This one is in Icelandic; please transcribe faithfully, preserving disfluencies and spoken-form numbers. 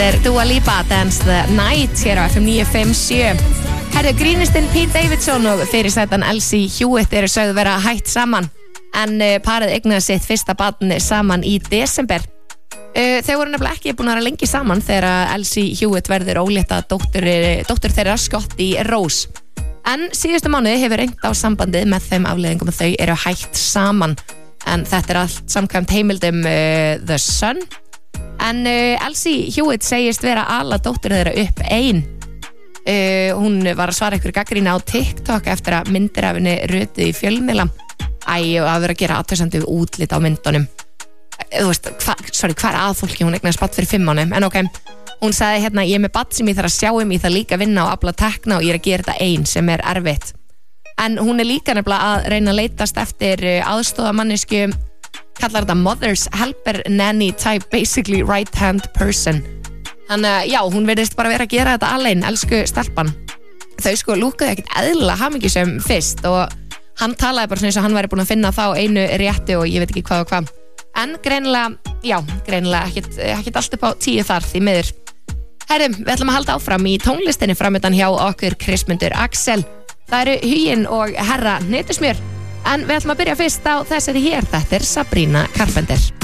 er Dua Lipa, Dance the Night hér á F M níu fimm sjö. Herðu, grínistinn Pete Davidson og fyrirsætan Elsie Hewitt eru sögð vera hætt saman en uh, parið eignaði sitt fyrsta barn saman í desember. Uh, þau voru nefnilega ekki búin að vera lengi saman þegar Elsie Hewitt verður ólétta dóttur, dóttur þeirra Scotty Rose. En síðustu mánuði hefur reynt á sambandið með þeim afleiðingum að þau eru hætt saman. En þetta er allt samkvæmt heimildum uh, The Sun. En uh, Elsie Hewitt segist vera ala dóttur þeirra upp ein. Uh, hún var að svara ykkur gagnrýni á TikTok eftir að myndir af henni rötuð í fjölmiðla. Æ, og að vera að gera athugasemd við útlit á myndunum. Þú veist, hva, sorry, hvað er að fólki? Hún eignaðist barn fyrir fimm mánum, en ok. Hún sagði hérna, ég er með barn sem ég þarf að sjá um, ég þarf líka að vinna og afla tekna og ég er að gera þetta ein sem er erfitt. En hún er líka nefnilega að reyna að leitast eftir aðstoðamannisku, kallar þetta Mother's Helper Nanny type, basically right hand person. Þannig að já, hún verðist bara vera að gera þetta alveg, elsku stelpan. Þau sko lúkaði ekkert eðlilega hamingjusöm fyrst og hann talaði bara svona eins og hann væri búin að finna þá einu rétti og ég veit ekki hvað og hvað. En greinilega, já, greinilega ekkert, ekkert allt upp á tíu þar því miður. Herrum, við ætlum að halda áfram í tónlistinni framöndan hjá okkur Kristmundur Axel. Það eru Huginn og Herra Hnetusmjör. En við ætlum að byrja fyrst á þessari hér, þetta er Sabrina Carpenter.